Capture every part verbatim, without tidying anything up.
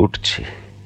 উঠছে।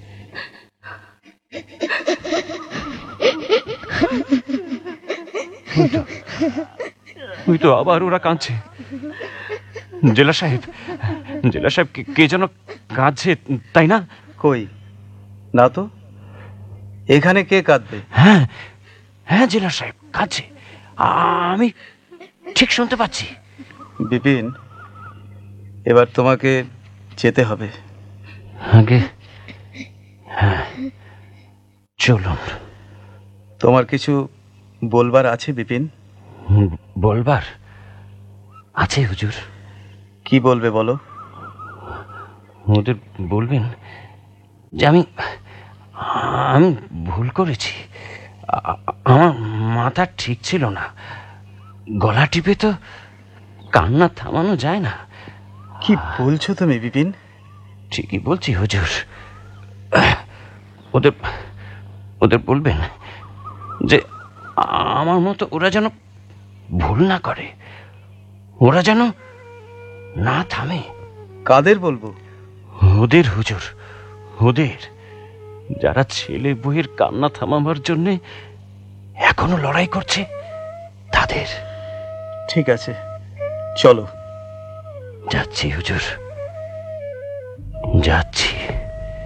ওই তো আবার ওরা কাঁদছে। জেলা সাহেব, জেলা সাহেব, কে যেন কাঁদছে, তাই না? কই না তো, এখানে কে কাঁদবে? হ্যাঁ হ্যাঁ, জেলা সাহেব কাঁদছে, আমি ঠিক শুনতে পাচ্ছি। বিপিন, এবার তোমাকে যেতে হবে। আগে হ্যাঁ, চলুন। তোমার কিছু বলবার আছে বিপিন? বলবার আছে হুজুর। কি বলবে বলো? ওদের বলবেন যে আমি আমি ভুল করেছি। আমার মাথা ঠিক ছিল না। গলা টিপে তো কান্না থামানো যায় না। কি বলছো তুমি বিপিন? ঠিকই বলছি হুজুর। ওদের ওদের বলবেন যে আমার মতো ওরা যেন ভুল না করে, ওরা যেন না থামে। কাদের বলবো? ওদের হুজুর, ওদের, যারা ছেলে বউয়ের কান্না থামাবার জন্যে এখনো লড়াই করছে, তাদের। ঠিক আছে, চলো। যাচ্ছি হুজুর, যাচ্ছি।